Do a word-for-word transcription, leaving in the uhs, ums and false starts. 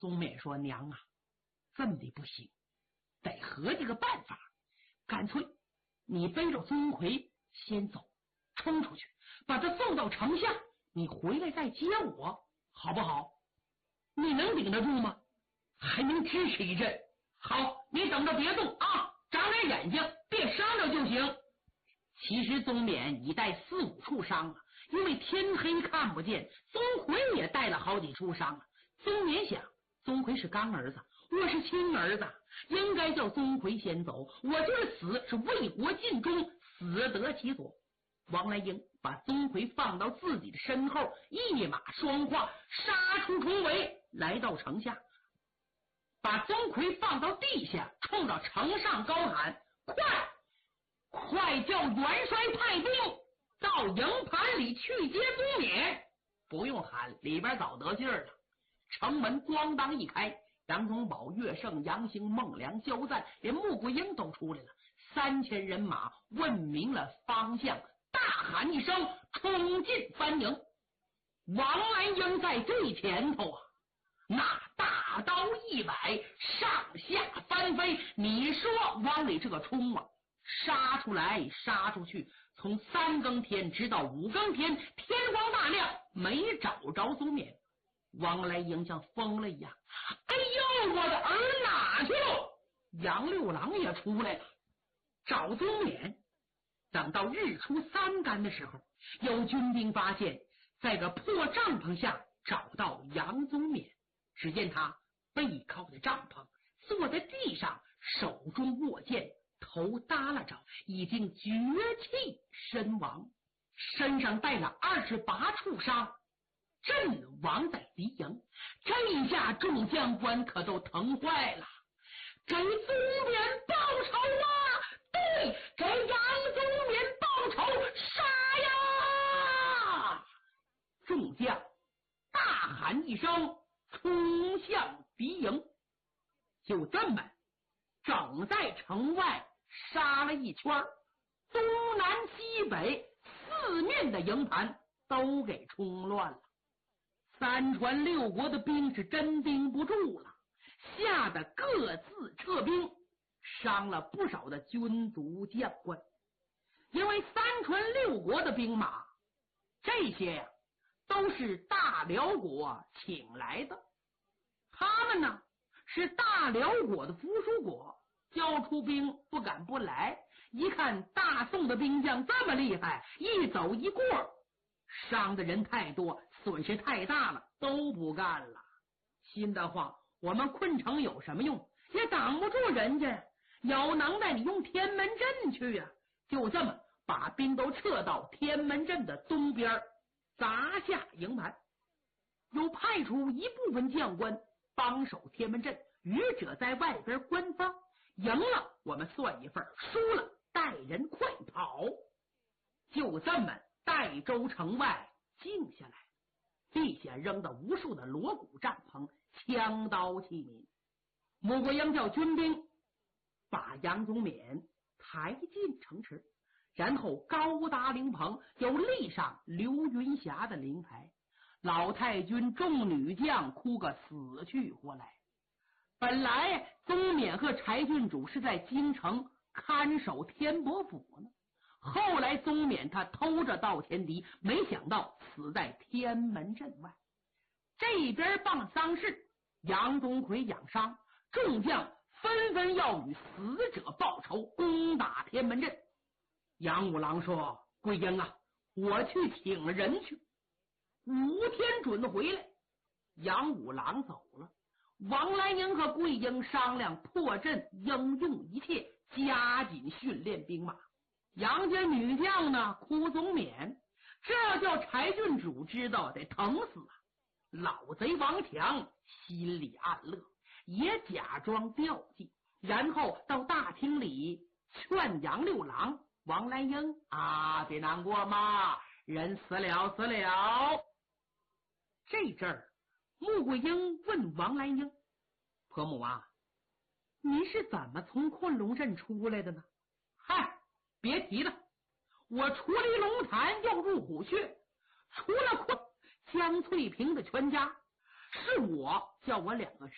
宗冕说：“娘啊，这么的不行，得合计个办法，干脆你背着宗魁先走，冲出去，把他送到城下，你回来再接我，好不好？你能顶得住吗？还能支持一阵？好，你等着别动啊，长点眼睛，别伤着就行。”其实宗冕已带四五处伤了，因为天黑看不见，宗魁也带了好几处伤了。宗冕想，宗魁是干儿子，我是亲儿子，应该叫宗魁先走，我就是死是为国尽忠，死得其所。王来英把宗魁放到自己的身后，一马双化，杀出重围，来到城下，把宗魁放到地下，冲到城上高喊：“快！快叫元帅派兵到营盘里去接宗冕！”不用喊，里边早得信儿了。城门咣当一开，杨宗保、岳胜、杨兴、孟良、焦赞，连穆桂英都出来了。三千人马问明了方向，大喊一声，冲进番营。王来英在最前头啊，那大刀一摆，上下翻飞。你说往里这个冲啊，杀出来杀出去，从三更天直到五更天，天光大亮，没找着宗冕。王来英像疯了一样：“哎呦，我的儿哪去了？”杨六郎也出来了，找宗冕。等到日出三竿的时候，有军兵发现，在个破帐篷下找到杨宗冕。只见他背靠着帐篷，坐在地上，手中握剑，头耷拉着，已经绝气身亡，身上带了二十八处伤，阵亡在敌营。这一下众将官可都疼坏了，给宗冕报仇啊！对，给杨宗冕报仇，杀呀！众将大喊一声，冲向敌营。就这么整在城外杀了一圈，东南西北四面的营盘都给冲乱了。三川六国的兵是真盯不住了，吓得各自撤兵，伤了不少的军卒将官。因为三川六国的兵马这些呀、啊、都是大辽国请来的，他们呢是大辽国的附属国，交出兵不敢不来。一看大宋的兵将这么厉害，一走一过，伤的人太多，损失太大了，都不干了。心的话，我们困城有什么用？也挡不住人家，有能耐你用天门阵去啊！就这么把兵都撤到天门阵的东边，砸下营盘，又派出一部分将官帮守天门阵，余者在外边观方，赢了我们算一份，输了带人快跑。就这么代州城外静下来，地下扔的无数的锣鼓帐篷，枪刀器皿。穆桂英叫军兵把杨宗冕抬进城池，然后高搭灵棚，又立上刘云霞的灵牌。老太君众女将哭个死去活来。本来宗冕和柴郡主是在京城看守天伯府呢，后来宗冕他偷着到前敌，没想到死在天门阵外。这边办丧事，杨宗魁养伤，众将纷纷要与死者报仇，攻打天门阵。杨五郎说：“桂英啊，我去请人去，五天准回来。”杨五郎走了，王来英和桂英商量破阵，应用一切，加紧训练兵马。杨家女将呢哭宗冕，这叫柴郡主知道得疼死啊！老贼王强心里暗乐，也假装吊忌，然后到大厅里劝杨六郎：“王来英啊，别难过嘛，人死了死了。”这阵儿穆桂英问王来英：“婆母啊，你是怎么从困龙阵出来的呢？”“嗨，别提了，我出离龙潭要入虎穴，除了困江翠萍的全家，是我叫我两个